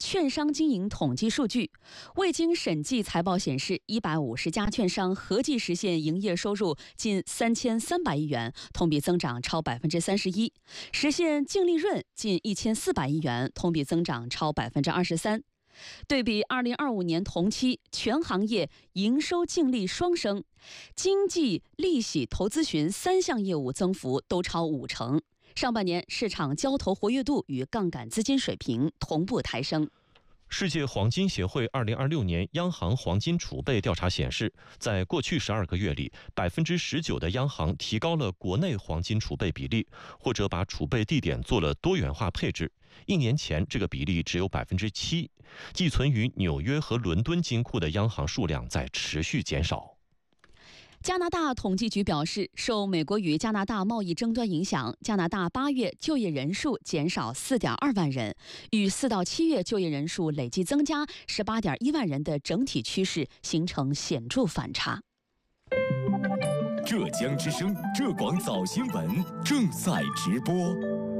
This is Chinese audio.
券商经营统计数据，未经审计财报显示，150家券商合计实现营业收入近3300亿元，同比增长超31%，实现净利润近1400亿元，同比增长超23%。对比2025年同期，全行业营收净利双升，经纪、利息、投资询3项业务增幅都超50%。上半年市场交投活跃度与杠杆资金水平同步抬升。 世界黄金协会2026年央行黄金储备调查显示，在过去12个月里，19%的央行提高了国内黄金储备比例，或者把储备地点做了多元化配置。1年前，这个比例只有7%。寄存于纽约和伦敦金库的央行数量在持续减少。 加拿大统计局表示，受美国与加拿大贸易争端影响，加拿大8月就业人数减少4.2万人，与4到7月就业人数累计增加18.1万人的整体趋势形成显著反差。 浙江之声浙广早新闻正在直播。